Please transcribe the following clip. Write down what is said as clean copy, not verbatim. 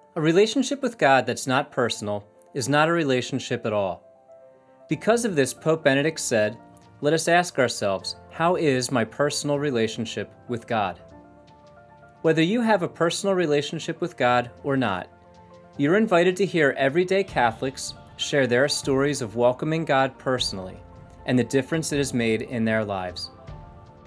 A relationship with God that's not personal is not a relationship at all. Because of this, Pope Benedict said, let us ask ourselves, how is my personal relationship with God? Whether you have a personal relationship with God or not, you're invited to hear everyday Catholics share their stories of welcoming God personally and the difference it has made in their lives.